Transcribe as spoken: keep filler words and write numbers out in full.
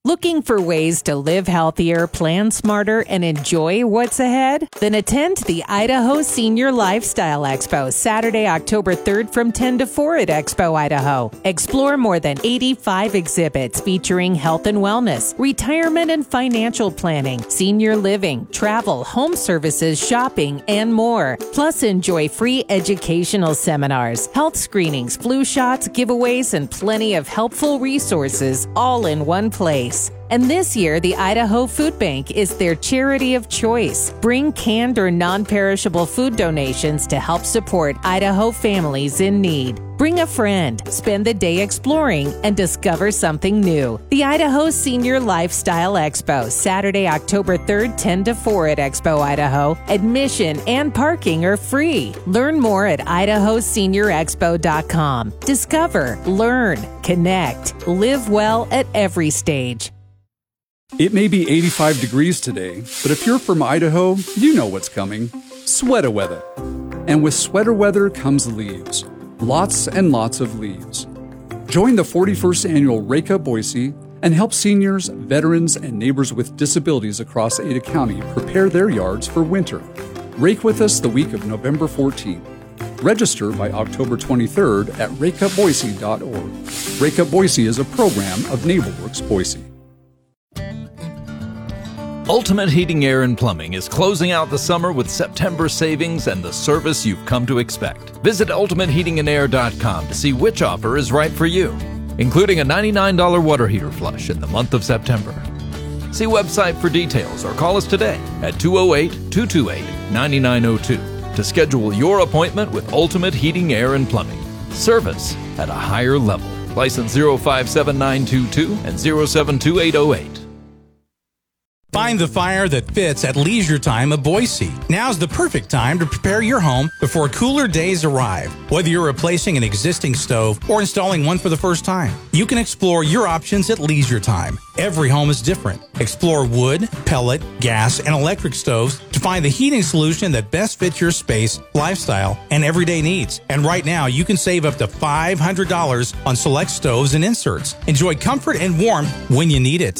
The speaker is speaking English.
Looking for ways to live healthier, plan smarter, and enjoy what's ahead? Then attend the Idaho Senior Lifestyle Expo Saturday, October third from ten to four at Expo Idaho. Explore more than eighty-five exhibits featuring health and wellness, retirement and financial planning, senior living, travel, home services, shopping, and more. Plus, enjoy free educational seminars, health screenings, flu shots, giveaways, and plenty of helpful resources all in one place. And this year, the Idaho Food Bank is their charity of choice. Bring canned or non-perishable food donations to help support Idaho families in need. Bring a friend, spend the day exploring, and discover something new. The Idaho Senior Lifestyle Expo, Saturday, October third, ten to four at Expo Idaho. Admission and parking are free. Learn more at idaho senior expo dot com. Discover, learn, connect, live well at every stage. It may be eighty-five degrees today, but if you're from Idaho, you know what's coming. Sweater weather. And with sweater weather comes leaves. Lots and lots of leaves. Join the forty-first annual Rake Up Boise and help seniors, veterans, and neighbors with disabilities across Ada County prepare their yards for winter. Rake with us the week of November fourteenth. Register by October twenty-third at rake up boise dot org. Rake Up Boise is a program of NavalWorks Boise. Ultimate Heating, Air, and Plumbing is closing out the summer with September savings and the service you've come to expect. Visit ultimate heating and air dot com to see which offer is right for you, including a ninety-nine dollars water heater flush in the month of September. See website for details or call us today at two oh eight, two two eight, nine nine oh two to schedule your appointment with Ultimate Heating, Air, and Plumbing. Service at a higher level. License zero five seven nine two two and zero seven two eight oh eight. Find the fire that fits at Leisure Time of Boise. Now's the perfect time to prepare your home before cooler days arrive. Whether you're replacing an existing stove or installing one for the first time, you can explore your options at Leisure Time. Every home is different. Explore wood, pellet, gas, and electric stoves to find the heating solution that best fits your space, lifestyle, and everyday needs. And right now, you can save up to five hundred dollars on select stoves and inserts. Enjoy comfort and warmth when you need it.